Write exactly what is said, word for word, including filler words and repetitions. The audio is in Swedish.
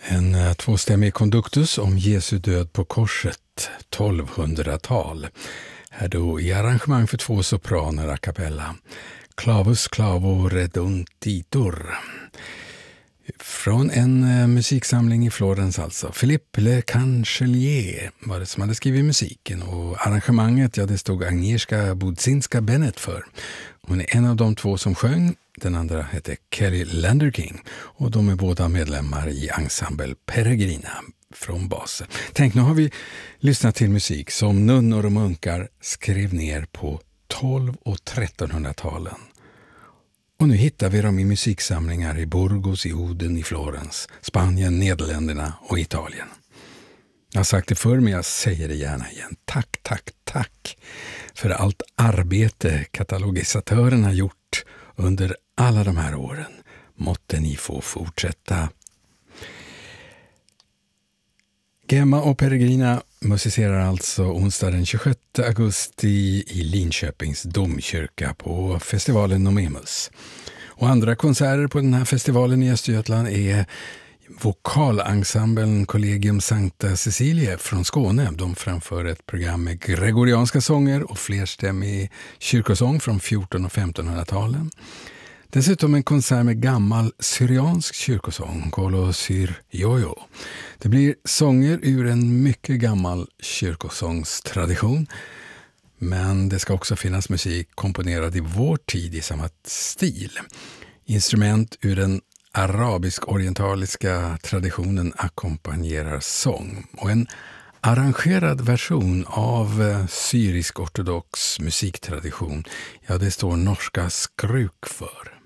En eh, tvåstämmig konduktus om Jesu död på korset, tolvhundratal. Här då i arrangemang för två sopraner a cappella. Clavus clavo redunditur. Från en eh, musiksamling i Florens alltså. Philippe Le Cancellier var det som hade skrivit musiken, och arrangemanget, ja, det stod Agnieszka Budzinska-Bennett för. Hon är en av de två som sjöng, den andra heter Kelly Landerking, och de är båda medlemmar i ensemble Peregrina från Basel. Tänk, nu har vi lyssnat till musik som nunnor och munkar skrev ner på tolv- och trettonhundratalen. Och nu hittar vi dem i musiksamlingar i Burgos, i Oden, i Florens, Spanien, Nederländerna och Italien. Jag har sagt det förr, men jag säger det gärna igen. Tack, tack, tack för allt arbete katalogisatörerna gjort under alla de här åren. Måtte ni få fortsätta. Gemma och Peregrina musicerar alltså onsdag den tjugosjätte augusti i Linköpings domkyrka på festivalen Nomemus. Och andra konserter på den här festivalen i Östergötland är vokalensemblen Collegium Sancta Cecilia från Skåne. De framför ett program med gregorianska sånger och flerstämmig kyrkosång från fjorton- och femtonhundratalen. Dessutom en konsert med gammal syriansk kyrkosång, Kolo Syr Jojo. Det blir sånger ur en mycket gammal kyrkosångstradition, men det ska också finnas musik komponerad i vår tid i samma stil. Instrument ur den arabisk-orientaliska traditionen ackompanjerar sång, och en arrangerad version av syrisk-ortodox musiktradition, ja, det står norska Skruk för.